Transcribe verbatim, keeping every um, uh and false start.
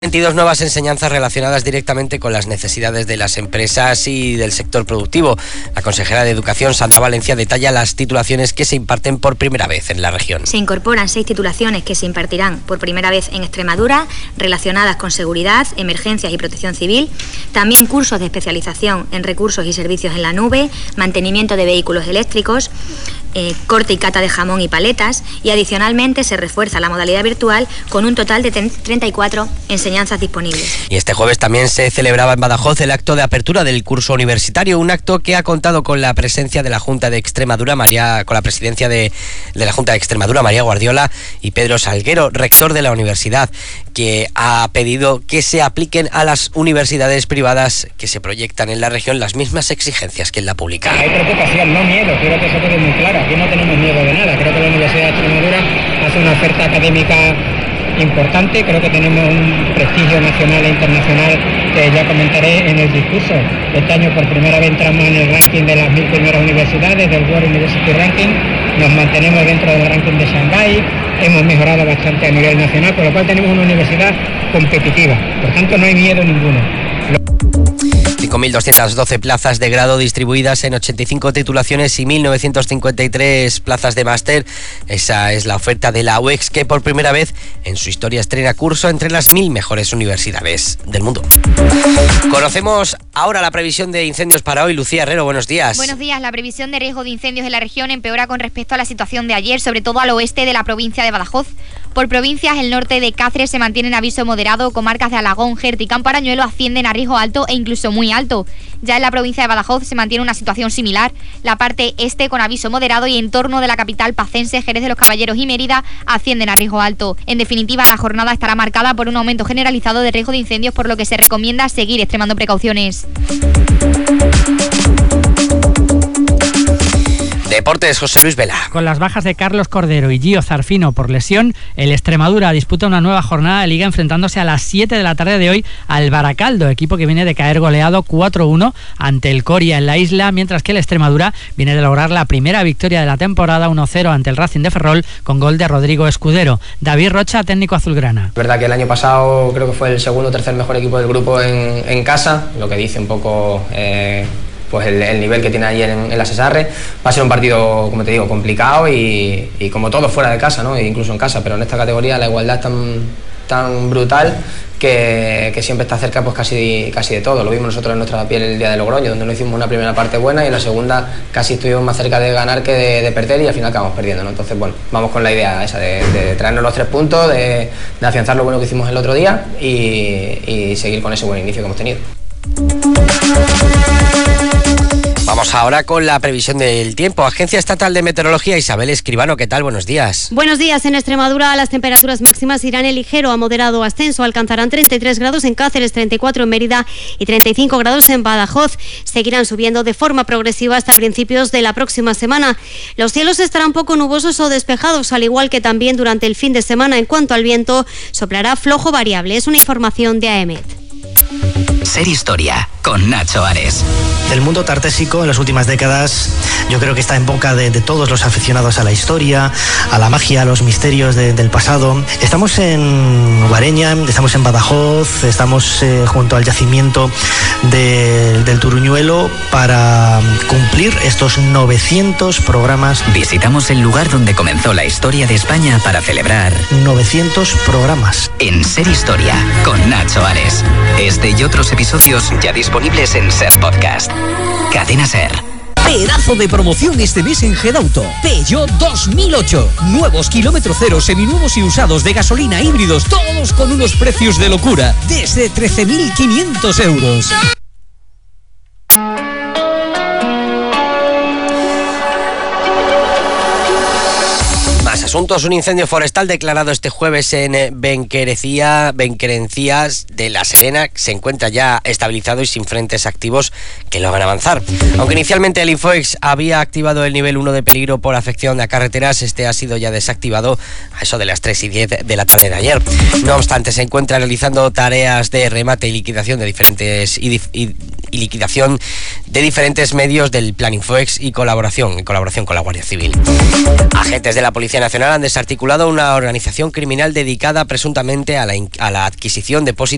veintidós nuevas enseñanzas relacionadas directamente con las necesidades de las empresas y del sector productivo. La consejera de Educación, Sandra Valencia, detalla las titulaciones que se imparten por primera vez en la región. Se incorporan seis titulaciones que se impartirán por primera vez en Extremadura, relacionadas con seguridad, emergencias y protección civil. También cursos de especialización en recursos y servicios en la nube, mantenimiento de vehículos eléctricos, eh, corte y cata de jamón y paletas, y adicionalmente se refuerza la modalidad virtual con un total de treinta y cuatro enseñanzas disponibles. Y este jueves también se celebraba en Badajoz el acto de apertura del curso universitario, un acto que ha contado con la presencia de la Junta de Extremadura, María, con la presidencia de, de la Junta de Extremadura, María Guardiola, y Pedro Salguero, rector de la universidad, que ha pedido que se apliquen a las universidades privadas que se proyectan en la región las mismas exigencias que en la pública. Hay preocupación, no miedo, quiero que eso quede muy claro. Aquí no tenemos miedo de nada. Creo que la Universidad de Extremadura hace una oferta académica importante. Creo que tenemos un prestigio nacional e internacional que ya comentaré en el discurso. Este año por primera vez entramos en el ranking de las mil primeras universidades, del World University Ranking. Nos mantenemos dentro del ranking de Shanghái. Hemos mejorado bastante a nivel nacional, por lo cual tenemos una universidad competitiva. Por tanto, no hay miedo ninguno. cinco mil doscientas doce plazas de grado distribuidas en ochenta y cinco titulaciones y mil novecientas cincuenta y tres plazas de máster. Esa es la oferta de la U E X, que por primera vez en su historia estrena curso entre las mil mejores universidades del mundo. Conocemos ahora la previsión de incendios para hoy. Lucía Herrero, buenos días. Buenos días. La previsión de riesgo de incendios en la región empeora con respecto a la situación de ayer, sobre todo al oeste de la provincia de Badajoz. Por provincias, el norte de Cáceres se mantiene en aviso moderado, comarcas de Alagón, Jerez y Camparañuelo ascienden a riesgo alto e incluso muy alto. Ya en la provincia de Badajoz se mantiene una situación similar. La parte este con aviso moderado y en torno de la capital pacense, Jerez de los Caballeros y Mérida ascienden a riesgo alto. En definitiva, la jornada estará marcada por un aumento generalizado de riesgo de incendios, por lo que se recomienda seguir extremando precauciones. Deportes, José Luis Vela. Con las bajas de Carlos Cordero y Gio Zarfino por lesión, el Extremadura disputa una nueva jornada de liga enfrentándose a las siete de la tarde de hoy al Baracaldo, equipo que viene de caer goleado cuatro uno ante el Coria en la isla, mientras que el Extremadura viene de lograr la primera victoria de la temporada uno cero ante el Racing de Ferrol con gol de Rodrigo Escudero. David Rocha, técnico azulgrana. Es verdad que el año pasado creo que fue el segundo o tercer mejor equipo del grupo en, en casa, lo que dice un poco... Eh... pues el, el nivel que tiene ahí en, en la Cesarre. Va a ser un partido, como te digo, complicado y, y como todo fuera de casa, ¿no? E incluso en casa, pero en esta categoría la igualdad es tan, tan brutal que, que siempre está cerca pues casi, casi de todo. Lo vimos nosotros en nuestra piel el día de Logroño, donde no hicimos una primera parte buena y en la segunda casi estuvimos más cerca de ganar que de, de perder y al final acabamos perdiendo, ¿no? Entonces, bueno, vamos con la idea esa de, de traernos los tres puntos, de, de afianzar lo bueno que hicimos el otro día y, y seguir con ese buen inicio que hemos tenido. Vamos ahora con la previsión del tiempo. Agencia Estatal de Meteorología, Isabel Escribano, ¿qué tal? Buenos días. Buenos días. En Extremadura las temperaturas máximas irán en ligero a moderado ascenso. Alcanzarán treinta y tres grados en Cáceres, treinta y cuatro en Mérida y treinta y cinco grados en Badajoz. Seguirán subiendo de forma progresiva hasta principios de la próxima semana. Los cielos estarán poco nubosos o despejados, al igual que también durante el fin de semana. En cuanto al viento, soplará flojo variable. Es una información de A E M E T. Ser Historia, con Nacho Ares. El mundo tartésico en las últimas décadas yo creo que está en boca de, de todos los aficionados a la historia, a la magia, a los misterios de, del pasado. Estamos en Guareña, estamos en Badajoz, estamos eh, junto al yacimiento de, del Turuñuelo para cumplir estos novecientos programas. Visitamos el lugar donde comenzó la historia de España para celebrar novecientos programas. En Ser Historia, con Nacho Ares. Este y otros episodios ya disponibles en Ser Podcast. Cadena Ser. Pedazo de promoción este mes en Gedauto. Peugeot dos mil ocho. Nuevos kilómetro cero, seminuevos y usados de gasolina, híbridos, todos con unos precios de locura. Desde trece mil quinientos euros. Asuntos. Un incendio forestal declarado este jueves en Benquerecía, Benquerencías de La Serena se encuentra ya estabilizado y sin frentes activos que lo hagan avanzar. Aunque inicialmente el Infoex había activado el nivel uno de peligro por afección a carreteras, este ha sido ya desactivado a eso de las tres y diez de la tarde de ayer. No obstante, se encuentra realizando tareas de remate y liquidación de diferentes y, y, y liquidación de diferentes medios del Plan Infoex y colaboración, en colaboración con la Guardia Civil. Agentes de la Policía Nacional han desarticulado una organización criminal dedicada presuntamente a la, a la adquisición, depósito